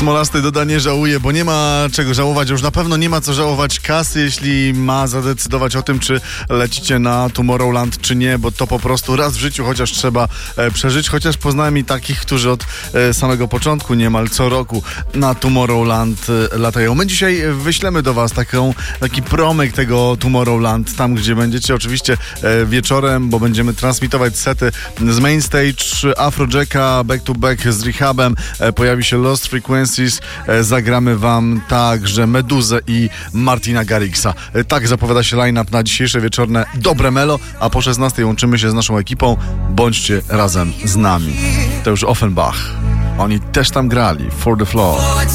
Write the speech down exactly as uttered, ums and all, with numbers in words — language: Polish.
Smolasty doda, nie żałuje, bo nie ma czego żałować. Już na pewno nie ma co żałować kasy, jeśli ma zadecydować o tym, czy lecicie na Tomorrowland, czy nie, bo to po prostu raz w życiu chociaż trzeba e, przeżyć. Chociaż poznałem i takich, którzy od e, samego początku niemal co roku na Tomorrowland e, latają. My dzisiaj wyślemy do was taką, taki promyk tego Tomorrowland, tam gdzie będziecie oczywiście e, wieczorem, bo będziemy transmitować sety z Mainstage, Afrojacka, Back to Back z Rehabem, e, pojawi się Lost Frequencies, e, zagramy wam także Meduzę i Martina Garrixa. E, tak zapowiada się line-up na dzisiejsze wieczorne Dobre Melo, a po szesnastej łączymy się z naszą ekipą. Bądźcie razem z nami. To już Offenbach. Oni też tam grali. For the Floor.